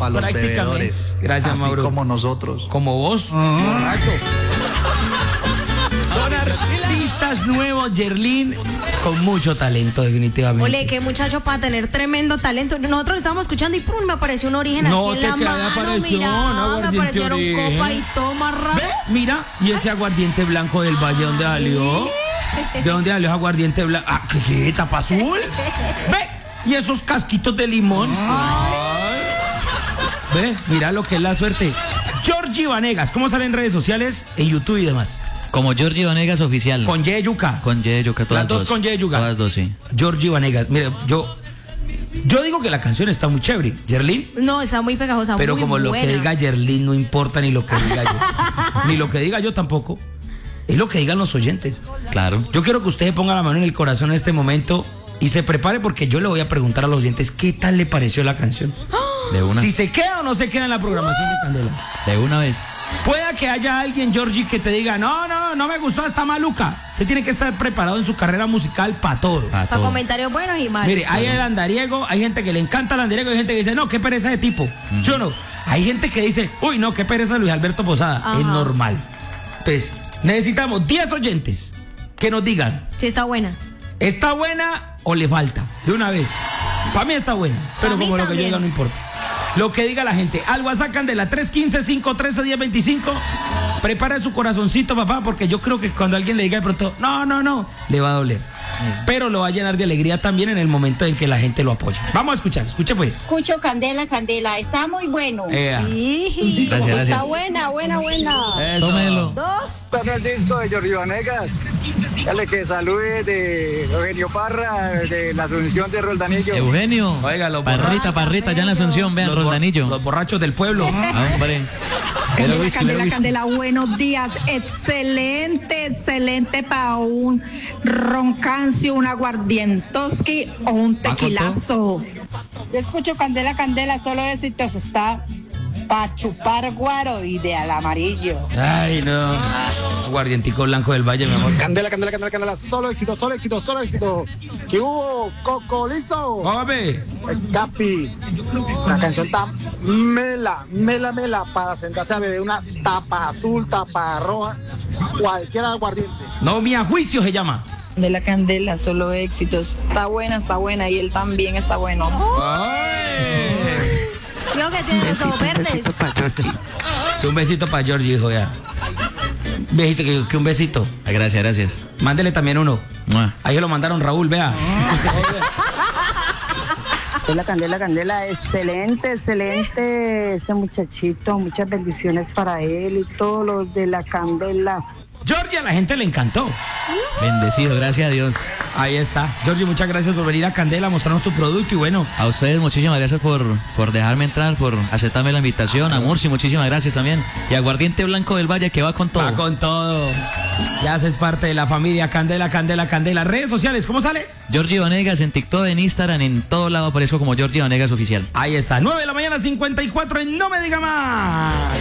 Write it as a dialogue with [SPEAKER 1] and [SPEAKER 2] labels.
[SPEAKER 1] para los
[SPEAKER 2] prácticamente.
[SPEAKER 1] bebedores.
[SPEAKER 2] Gracias,
[SPEAKER 1] así
[SPEAKER 2] Mauro.
[SPEAKER 1] como nosotros.
[SPEAKER 2] Como vos, borracho. Son artistas nuevos, Yerlín, con mucho talento, definitivamente.
[SPEAKER 3] Ole, qué muchacho para tener tremendo talento. Nosotros lo estábamos escuchando y ¡pum! Me apareció un origen
[SPEAKER 2] No
[SPEAKER 3] aquí
[SPEAKER 2] te
[SPEAKER 3] en la
[SPEAKER 2] queda,
[SPEAKER 3] mano.
[SPEAKER 2] apareció
[SPEAKER 3] Mira,
[SPEAKER 2] un
[SPEAKER 3] me
[SPEAKER 2] aguardiente
[SPEAKER 3] aparecieron
[SPEAKER 2] origen.
[SPEAKER 3] copa y toma raro.
[SPEAKER 2] Ve, mira, y ese aguardiente blanco del Valle, ¿dónde salió? ¿De dónde salió ese aguardiente blanco? Ah, ¿qué? ¿Tapa azul? Ve, y esos casquitos de limón. Ay. Ve, mira lo que es la suerte. Georgie Vanegas, ¿cómo sale en redes sociales, en YouTube y demás?
[SPEAKER 4] Como Georgie Vanegas oficial.
[SPEAKER 2] Con Y Yuca.
[SPEAKER 4] Con Y Yuca, todas
[SPEAKER 2] Las dos con Y Yuca.
[SPEAKER 4] Todas dos, sí.
[SPEAKER 2] Georgie Vanegas. Mira, yo digo que la canción está muy chévere. Yerlín.
[SPEAKER 3] No, está muy pegajosa,
[SPEAKER 2] Pero
[SPEAKER 3] muy
[SPEAKER 2] como
[SPEAKER 3] buena.
[SPEAKER 2] lo que diga Yerlín no importa ni lo que diga yo. Ni lo que diga yo tampoco. Es lo que digan los oyentes.
[SPEAKER 4] Claro.
[SPEAKER 2] Yo quiero que usted ponga la mano en el corazón en este momento y se prepare porque yo le voy a preguntar a los oyentes qué tal le pareció la canción.
[SPEAKER 4] De una.
[SPEAKER 2] Si se queda o no se queda en la programación de Candela.
[SPEAKER 4] De una vez.
[SPEAKER 2] Pueda que haya alguien, Georgie, que te diga, no me gustó, está maluca. Usted tiene que estar preparado en su carrera musical para todo.
[SPEAKER 4] Pa'
[SPEAKER 3] Para
[SPEAKER 4] todo.
[SPEAKER 3] comentarios buenos y malos.
[SPEAKER 2] Mire, hay el andariego, hay gente que le encanta el andariego, hay gente que dice, no, qué pereza de tipo. ¿Sí o no? Hay gente que dice, uy, no, qué pereza Luis Alberto Posada.
[SPEAKER 3] Ajá.
[SPEAKER 2] Es normal. Entonces, necesitamos 10 oyentes que nos digan,
[SPEAKER 3] Sí, está buena.
[SPEAKER 2] ¿está buena o le falta? De una vez. Para mí está buena, pero
[SPEAKER 3] Pa' mí
[SPEAKER 2] como lo que yo
[SPEAKER 3] también.
[SPEAKER 2] diga no importa. Lo que diga la gente. Al WhatsApp Candela 315-513-1025. Prepara su corazoncito, papá, porque yo creo que cuando alguien le diga de pronto, no, le va a doler. Pero lo va a llenar de alegría también en el momento en que la gente lo apoya. Vamos a escuchar, escuche pues.
[SPEAKER 5] Escucho Candela, Candela, está muy bueno.
[SPEAKER 3] Sí.
[SPEAKER 4] Gracias, gracias.
[SPEAKER 5] Está buena, buena, buena.
[SPEAKER 2] Eso.
[SPEAKER 4] Tómelo.
[SPEAKER 3] Dos.
[SPEAKER 6] Está el disco de Georgie Vanegas. Dale que salude de Eugenio Parra, de la Asunción de Roldanillo.
[SPEAKER 4] Eugenio.
[SPEAKER 2] Oiga, los
[SPEAKER 4] Parrita, ya en la Asunción, vean, Roldanillo.
[SPEAKER 2] Los borrachos del pueblo.
[SPEAKER 4] Ah, hombre.
[SPEAKER 7] Candela,
[SPEAKER 4] whisky,
[SPEAKER 7] Candela,
[SPEAKER 4] whisky.
[SPEAKER 7] Candela, buenos días. Excelente para un roncancio, un aguardientoski o un tequilazo.
[SPEAKER 5] Yo escucho Candela, Candela, solo éxitos está pa' chupar guaro y de al amarillo.
[SPEAKER 2] Ay, no. Guardientico blanco del Valle, mi amor.
[SPEAKER 6] Candela, Candela, Candela, Candela. Solo éxito, solo éxito, solo éxito. ¿Qué hubo? Coco, listo.
[SPEAKER 2] Papi.
[SPEAKER 6] Capi. La canción está mela para sentarse a beber una tapa azul, tapa roja, cualquier aguardiente.
[SPEAKER 2] No, mi a juicio se llama.
[SPEAKER 8] Candela, Candela, solo éxitos. Está buena y él también está bueno.
[SPEAKER 2] Ay.
[SPEAKER 3] Yo que tienen los ojos verdes.
[SPEAKER 2] Un besito para Georgie, hijo, ya. Viejito, que un besito.
[SPEAKER 4] Ah, gracias.
[SPEAKER 2] Mándele también uno.
[SPEAKER 4] Mua.
[SPEAKER 2] Ahí lo mandaron Raúl, vea.
[SPEAKER 5] Candela, Candela, Candela, excelente ese muchachito, muchas bendiciones para él y todos los de la Candela.
[SPEAKER 2] Georgie, a la gente le encantó.
[SPEAKER 4] Bendecido, gracias a Dios.
[SPEAKER 2] Ahí está. Georgie, muchas gracias por venir a Candela a mostrarnos tu producto y bueno.
[SPEAKER 4] A ustedes muchísimas gracias por dejarme entrar, por aceptarme la invitación. A Murci, muchísimas gracias también. Y Aguardiente Blanco del Valle, que va con todo.
[SPEAKER 2] Va con todo. Ya haces parte de la familia Candela, Candela, Candela. Redes sociales, ¿cómo sale?
[SPEAKER 4] Georgie Vanegas en TikTok, en Instagram, en todo lado aparezco como Georgie Vanegas Oficial.
[SPEAKER 2] Ahí está. 9 de la mañana, 54 en No Me Diga Más.